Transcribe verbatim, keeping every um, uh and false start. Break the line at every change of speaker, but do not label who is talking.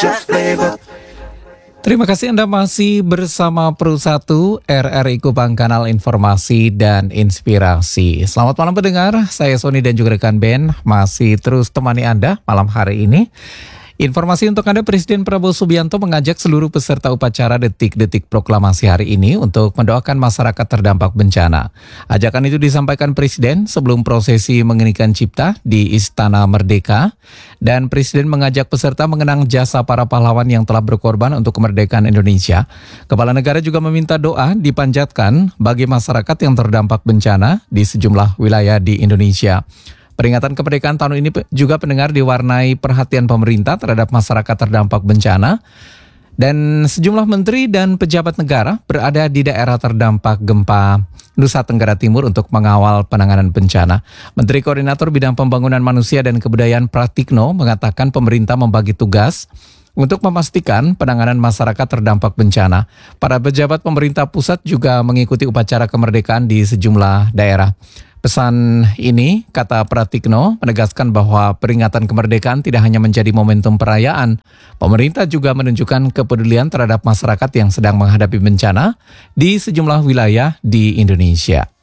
Indonesia Flavor.
Terima kasih Anda masih bersama Pro satu R R I Kupang, kanal informasi dan inspirasi. Selamat malam pendengar, saya Sony dan juga rekan Ben masih terus temani Anda malam hari ini. Informasi untuk Anda, Presiden Prabowo Subianto mengajak seluruh peserta upacara detik-detik proklamasi hari ini untuk mendoakan masyarakat terdampak bencana. Ajakan itu disampaikan Presiden sebelum prosesi mengeningkan cipta di Istana Merdeka. Dan Presiden mengajak peserta mengenang jasa para pahlawan yang telah berkorban untuk kemerdekaan Indonesia. Kepala negara juga meminta doa dipanjatkan bagi masyarakat yang terdampak bencana di sejumlah wilayah di Indonesia. Peringatan kemerdekaan tahun ini juga pendengar diwarnai perhatian pemerintah terhadap masyarakat terdampak bencana. Dan sejumlah menteri dan pejabat negara berada di daerah terdampak gempa Nusa Tenggara Timur untuk mengawal penanganan bencana. Menteri Koordinator Bidang Pembangunan Manusia dan Kebudayaan Pratikno mengatakan pemerintah membagi tugas untuk memastikan penanganan masyarakat terdampak bencana. Para pejabat pemerintah pusat juga mengikuti upacara kemerdekaan di sejumlah daerah. Pesan ini, kata Pratikno, menegaskan bahwa peringatan kemerdekaan tidak hanya menjadi momentum perayaan. Pemerintah juga menunjukkan kepedulian terhadap masyarakat yang sedang menghadapi bencana di sejumlah wilayah di Indonesia.